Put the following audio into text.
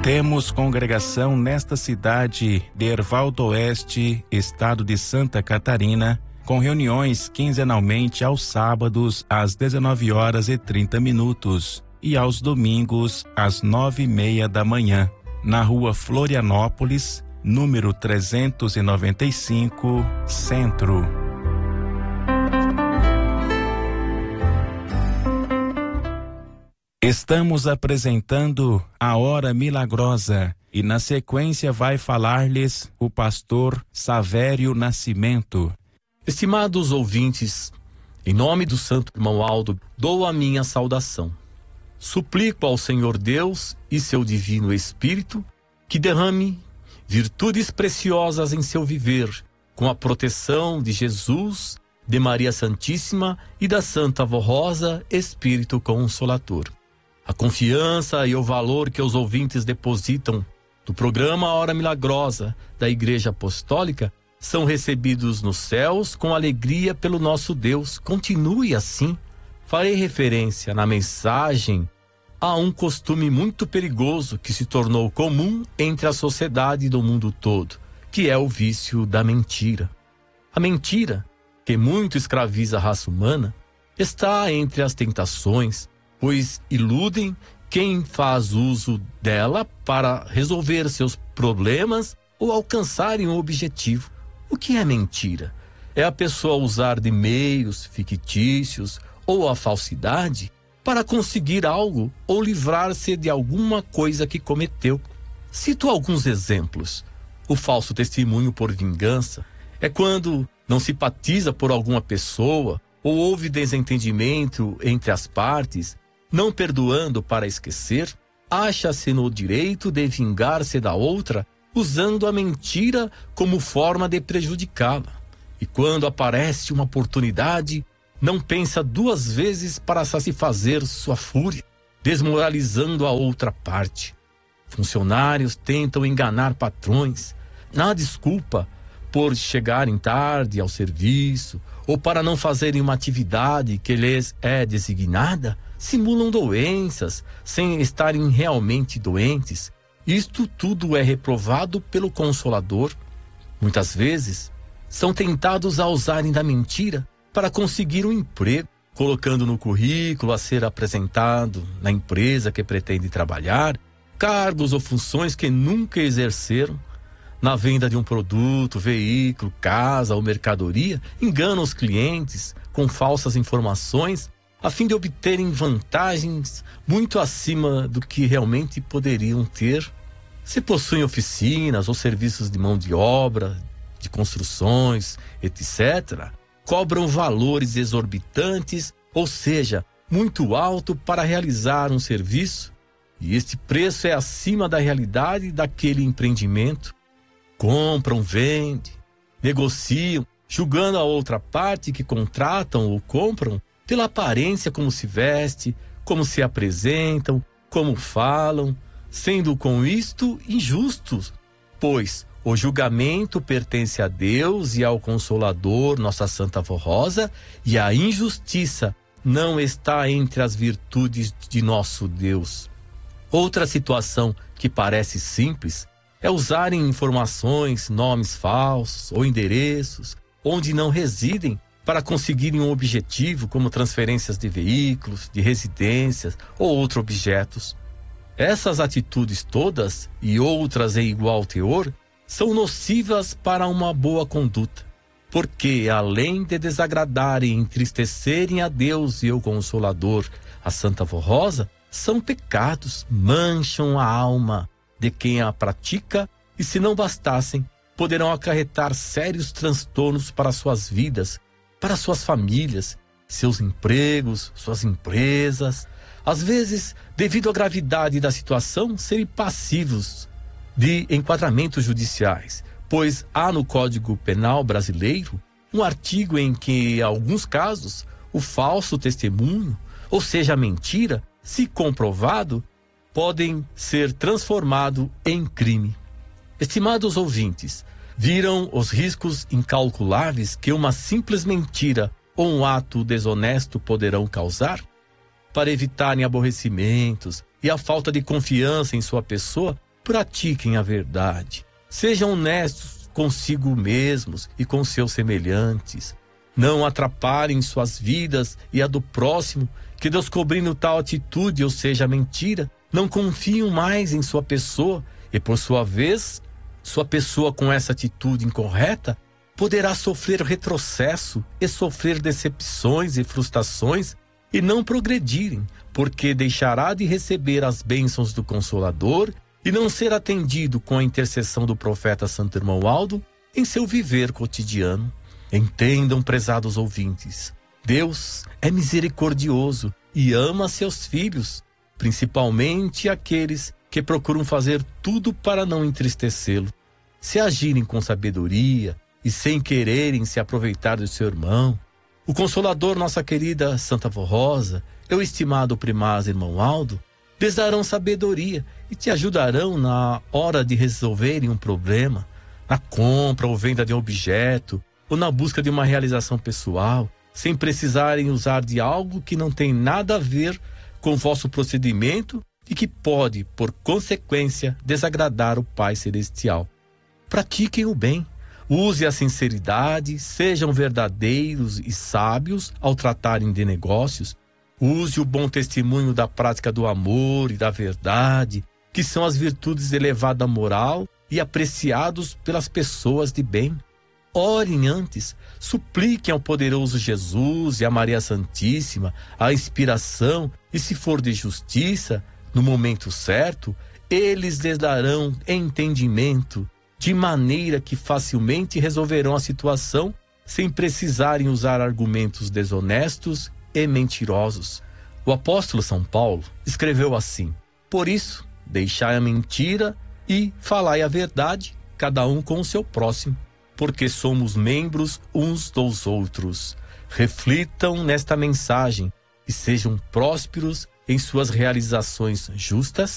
Temos congregação nesta cidade de Herval do Oeste, estado de Santa Catarina, com reuniões quinzenalmente aos sábados às 19h30 e aos domingos às 9h30 da manhã, na rua Florianópolis, número 395, Centro. Estamos apresentando a Hora Milagrosa e na sequência vai falar-lhes o pastor Savério Nascimento. Estimados ouvintes, em nome do Santo Irmão Aldo, dou a minha saudação. Suplico ao Senhor Deus e seu Divino Espírito que derrame virtudes preciosas em seu viver, com a proteção de Jesus, de Maria Santíssima e da Santa Avó Rosa, Espírito Consolador. A confiança e o valor que os ouvintes depositam do programa Hora Milagrosa da Igreja Apostólica são recebidos nos céus com alegria pelo nosso Deus. Continue assim. Farei referência na mensagem a um costume muito perigoso que se tornou comum entre a sociedade do mundo todo, que é o vício da mentira. A mentira, que muito escraviza a raça humana, está entre as tentações, pois iludem quem faz uso dela para resolver seus problemas ou alcançarem um objetivo. O que é mentira? É a pessoa usar de meios fictícios ou a falsidade para conseguir algo ou livrar-se de alguma coisa que cometeu. Cito alguns exemplos. O falso testemunho por vingança é quando não simpatiza por alguma pessoa ou houve desentendimento entre as partes, não perdoando para esquecer, acha-se no direito de vingar-se da outra, usando a mentira como forma de prejudicá-la. E quando aparece uma oportunidade, não pensa duas vezes para satisfazer sua fúria, desmoralizando a outra parte. Funcionários tentam enganar patrões, na desculpa por chegarem tarde ao serviço ou para não fazerem uma atividade que lhes é designada, simulam doenças sem estarem realmente doentes. Isto tudo é reprovado pelo Consolador. Muitas vezes são tentados a usarem da mentira para conseguir um emprego, colocando no currículo a ser apresentado na empresa que pretende trabalhar, cargos ou funções que nunca exerceram. Na venda de um produto, veículo, casa ou mercadoria, enganam os clientes com falsas informações a fim de obterem vantagens muito acima do que realmente poderiam ter. Se possuem oficinas ou serviços de mão de obra, de construções, etc., cobram valores exorbitantes, ou seja, muito alto para realizar um serviço, e este preço é acima da realidade daquele empreendimento. Compram, vendem, negociam, julgando a outra parte que contratam ou compram pela aparência como se veste, como se apresentam, como falam, sendo com isto injustos, pois o julgamento pertence a Deus e ao Consolador, nossa Santa Avó Rosa, e a injustiça não está entre as virtudes de nosso Deus. Outra situação que parece simples é usarem informações, nomes falsos ou endereços onde não residem para conseguirem um objetivo, como transferências de veículos, de residências ou outros objetos. Essas atitudes todas e outras em igual teor são nocivas para uma boa conduta, porque além de desagradarem e entristecerem a Deus e o Consolador, a Santa Avó Rosa, são pecados, mancham a alma de quem a pratica e, se não bastassem, poderão acarretar sérios transtornos para suas vidas, para suas famílias, seus empregos, suas empresas. Às vezes, devido à gravidade da situação, serem passivos de enquadramentos judiciais, pois há no Código Penal brasileiro um artigo em que, em alguns casos, o falso testemunho, ou seja, a mentira, se comprovado, podem ser transformado em crime. Estimados ouvintes, viram os riscos incalculáveis que uma simples mentira ou um ato desonesto poderão causar? Para evitarem aborrecimentos e a falta de confiança em sua pessoa, pratiquem a verdade. Sejam honestos consigo mesmos e com seus semelhantes. Não atrapalhem suas vidas e a do próximo, que descobrindo tal atitude, ou seja, mentira, não confiam mais em sua pessoa e, por sua vez, sua pessoa com essa atitude incorreta poderá sofrer retrocesso e sofrer decepções e frustrações e não progredirem, porque deixará de receber as bênçãos do Consolador e não ser atendido com a intercessão do profeta Santo Irmão Aldo em seu viver cotidiano. Entendam, prezados ouvintes, Deus é misericordioso e ama seus filhos, principalmente aqueles que procuram fazer tudo para não entristecê-lo. Se agirem com sabedoria e sem quererem se aproveitar do seu irmão, o Consolador, nossa querida Santa Avó Rosa, e o estimado Primaz Irmão Aldo, lhes darão sabedoria e te ajudarão na hora de resolverem um problema, na compra ou venda de um objeto, ou na busca de uma realização pessoal, sem precisarem usar de algo que não tem nada a ver com o vosso procedimento e que pode, por consequência, desagradar o Pai Celestial. Pratiquem o bem, use a sinceridade, sejam verdadeiros e sábios ao tratarem de negócios, use o bom testemunho da prática do amor e da verdade, que são as virtudes de elevada moral e apreciados pelas pessoas de bem. Orem antes, supliquem ao poderoso Jesus e a Maria Santíssima a inspiração e, se for de justiça, no momento certo, eles lhes darão entendimento, de maneira que facilmente resolverão a situação sem precisarem usar argumentos desonestos e mentirosos. O apóstolo São Paulo escreveu assim: por isso, deixai a mentira e falai a verdade, cada um com o seu próximo, porque somos membros uns dos outros. Reflitam nesta mensagem e sejam prósperos em suas realizações justas